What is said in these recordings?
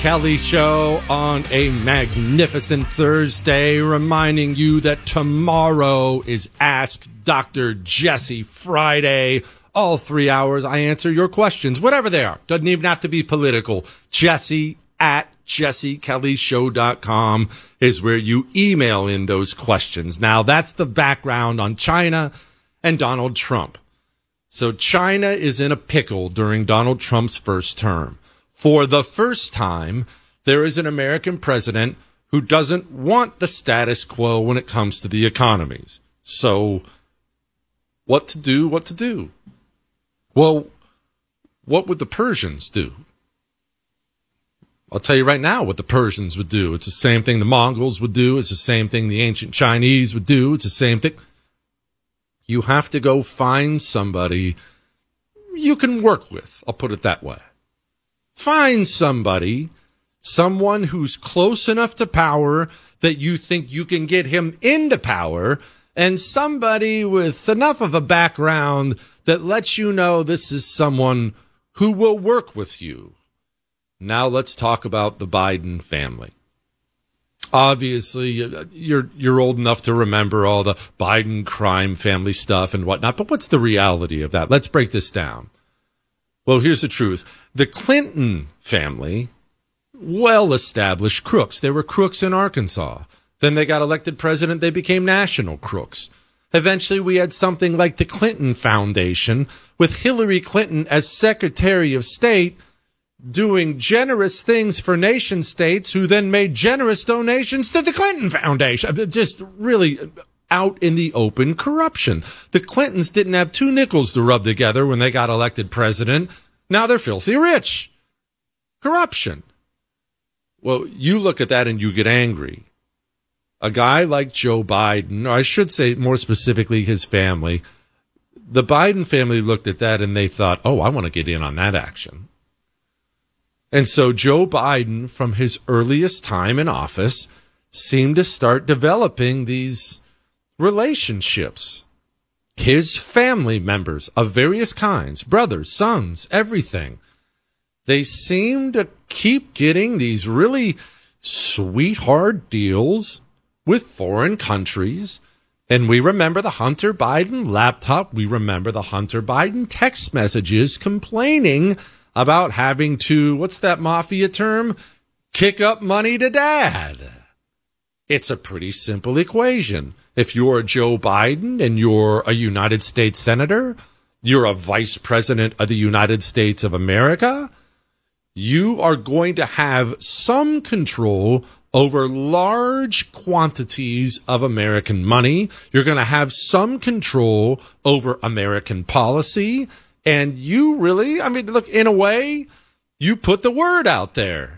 Kelly Show on a magnificent Thursday, reminding you that tomorrow is Ask Dr. Jesse Friday. All 3 hours, I answer your questions, whatever they are. Doesn't even have to be political. Jesse at jessekellyshow.com is where you email in those questions. Now, that's the background on China and Donald Trump. So China is in a pickle during Donald Trump's first term. For the first time, there is an American president who doesn't want the status quo when it comes to the economies. So, what to do? Well, what would the Persians do? I'll tell you right now what the Persians would do. It's the same thing the Mongols would do. It's the same thing the ancient Chinese would do. It's the same thing. You have to go find somebody you can work with. I'll put it that way. Find someone who's close enough to power that you think you can get him into power, and somebody with enough of a background that lets you know this is someone who will work with you. Now let's talk about the Biden family. Obviously, you're old enough to remember all the Biden crime family stuff and whatnot, but what's the reality of that? Let's break this down. Well, here's the truth. The Clinton family, well-established crooks. They were crooks in Arkansas. Then they got elected president. They became national crooks. Eventually, we had something like the Clinton Foundation with Hillary Clinton as Secretary of State doing generous things for nation states who then made generous donations to the Clinton Foundation. Just really out in the open corruption. The Clintons didn't have two nickels to rub together when they got elected president. Now they're filthy rich. Corruption. Well, you look at that and you get angry. A guy like Joe Biden, or I should say more specifically his family, the Biden family looked at that and they thought, oh, I want to get in on that action. And so Joe Biden, from his earliest time in office, seemed to start developing these relationships. His family members of various kinds, brothers, sons, everything, they seem to keep getting these really sweetheart deals with foreign countries. And we remember the Hunter Biden laptop. We remember the Hunter Biden text messages complaining about having to, what's that mafia term? Kick up money to dad. It's a pretty simple equation. If you're Joe Biden and you're a United States senator, you're a vice president of the United States of America, you are going to have some control over large quantities of American money. You're going to have some control over American policy. And you really, I mean, look, in a way, you put the word out there.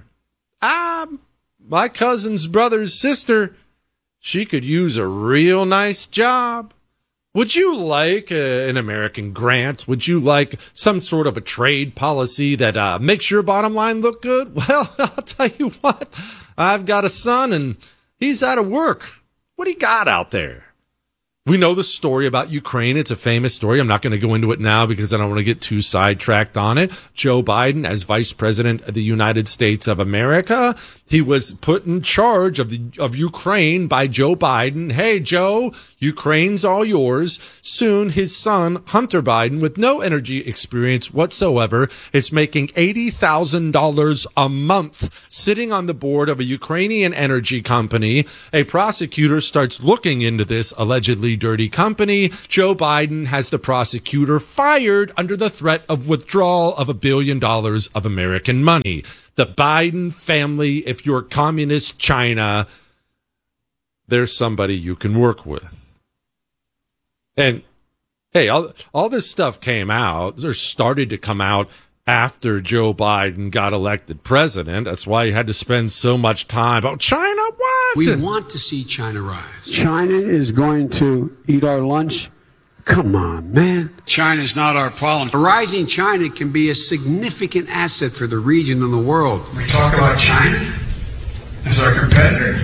My cousin's brother's sister, she could use a real nice job. Would you like an American grant? Would you like some sort of a trade policy that makes your bottom line look good? Well, I'll tell you what, I've got a son and he's out of work. What do you got out there? We know the story about Ukraine. It's a famous story. I'm not going to go into it now because I don't want to get too sidetracked on it. Joe Biden, as vice president of the United States of America, he was put in charge of Ukraine by Joe Biden. Hey, Joe, Ukraine's all yours. Soon, his son, Hunter Biden, with no energy experience whatsoever, is making $80,000 a month sitting on the board of a Ukrainian energy company. A prosecutor starts looking into this allegedly dirty company. Joe Biden has the prosecutor fired under the threat of withdrawal of $1 billion of American money. The Biden family, if you're communist China, there's somebody you can work with. And hey, all this stuff came out, or started to come out after Joe Biden got elected president. That's why he had to spend so much time. Oh, China, what? We want to see China rise. China is going to eat our lunch. Come on, man. China's not our problem. A rising China can be a significant asset for the region and the world. We talk about China as our competitor.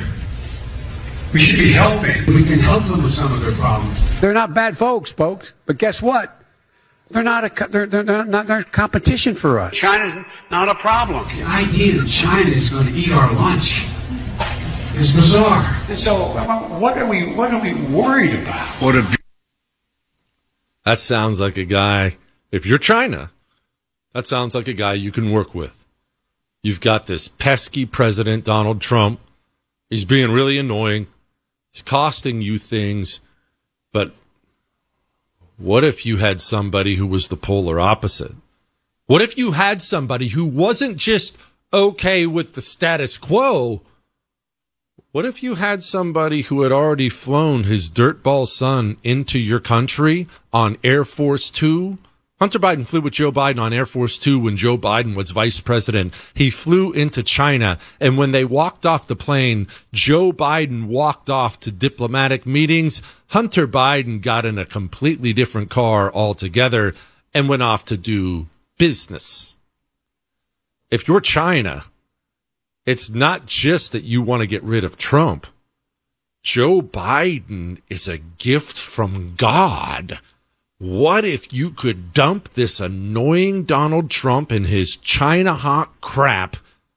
We should be helping. We can help them with some of their problems. They're not bad folks, but guess what? They're not competition for us. China's not a problem. The idea that China is going to eat our lunch is bizarre. And so, what are we worried about? That sounds like a guy, if you're China, that sounds like a guy you can work with. You've got this pesky president, Donald Trump. He's being really annoying. He's costing you things. But what if you had somebody who was the polar opposite? What if you had somebody who wasn't just okay with the status quo? What if you had somebody who had already flown his dirtball son into your country on Air Force Two? Hunter Biden flew with Joe Biden on Air Force Two when Joe Biden was vice president. He flew into China, and when they walked off the plane, Joe Biden walked off to diplomatic meetings. Hunter Biden got in a completely different car altogether and went off to do business. If you're China, it's not just that you want to get rid of Trump. Joe Biden is a gift from God. What if you could dump this annoying Donald Trump and his China hawk crap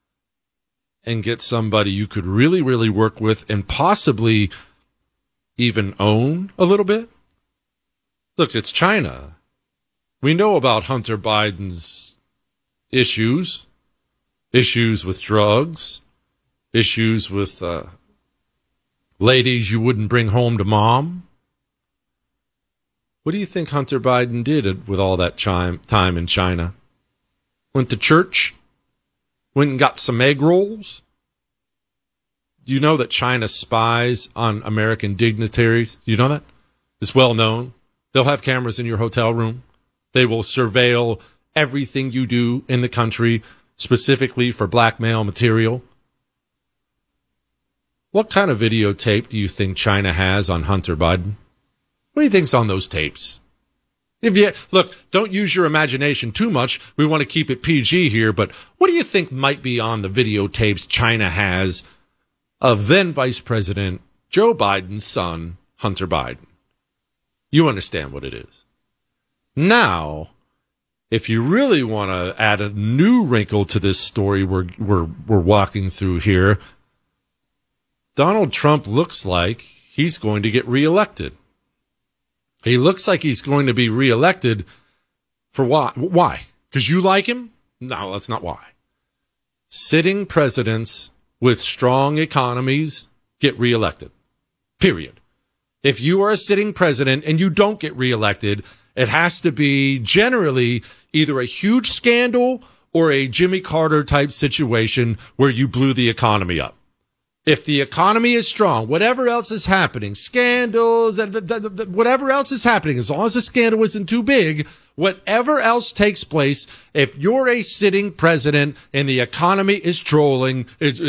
and get somebody you could really, really work with and possibly even own a little bit? Look, it's China. We know about Hunter Biden's issues with drugs, issues with ladies you wouldn't bring home to mom. What do you think Hunter Biden did with all that time in China? Went to church? Went and got some egg rolls? Do you know that China spies on American dignitaries? Do you know that? It's well known. They'll have cameras in your hotel room. They will surveil everything you do in the country, specifically for blackmail material. What kind of videotape do you think China has on Hunter Biden? What do you think's on those tapes? Look, don't use your imagination too much. We want to keep it PG here, but what do you think might be on the videotapes China has of then Vice President Joe Biden's son, Hunter Biden? You understand what it is. Now, if you really want to add a new wrinkle to this story we're walking through here, Donald Trump looks like he's going to get reelected. He looks like he's going to be reelected for what? Why? Because you like him? No, that's not why. Sitting presidents with strong economies get reelected. Period. If you are a sitting president and you don't get reelected, it has to be generally either a huge scandal or a Jimmy Carter type situation where you blew the economy up. If the economy is strong, whatever else is happening, scandals, whatever else is happening, as long as the scandal isn't too big, whatever else takes place, if you're a sitting president and the economy is rolling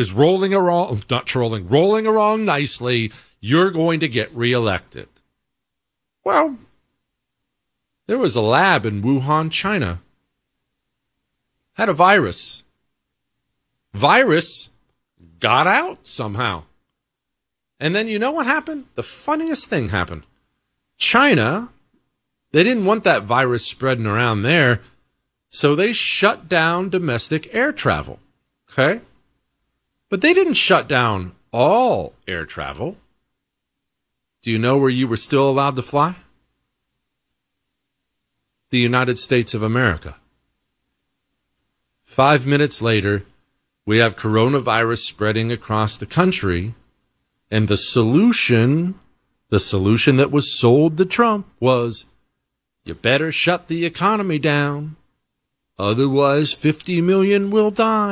around nicely, you're going to get reelected. Well, there was a lab in Wuhan, China, had a virus. Virus got out somehow. And then you know what happened? The funniest thing happened. China, they didn't want that virus spreading around there, so they shut down domestic air travel. Okay? But they didn't shut down all air travel. Do you know where you were still allowed to fly? The United States of America. 5 minutes later, we have coronavirus spreading across the country, and the solution that was sold to Trump was, you better shut the economy down, otherwise 50 million will die.